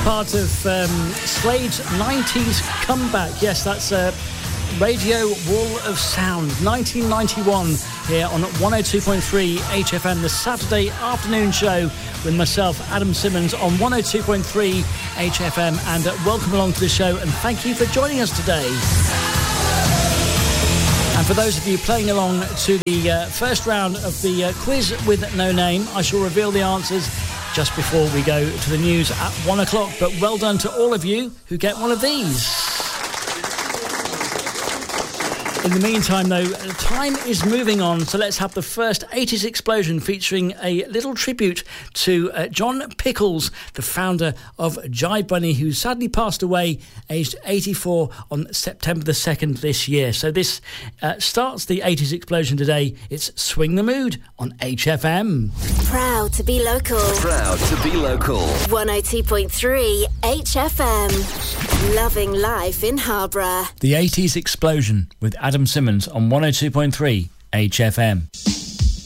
part of Slade's 90s comeback. Yes, that's Radio Wall of Sound, 1991, here on 102.3 HFM, the Saturday afternoon show with myself, Adam Simmons, on 102.3 HFM. And welcome along to the show, and thank you for joining us today. And for those of you playing along to the first round of the quiz with no name, I shall reveal the answers just before we go to the news at 1 o'clock. But well done to all of you who get one of these. In the meantime, though, time is moving on, so let's have the first 80s explosion featuring a little tribute to John Pickles, the founder of Jive Bunny, who sadly passed away aged 84 on September the 2nd this year. So this starts the 80s explosion today. It's Swing the Mood on HFM. Proud to be local. Proud to be local. 102.3 HFM. Loving life in Harborough. The 80s explosion with Adam Simmons on 102.3 HFM.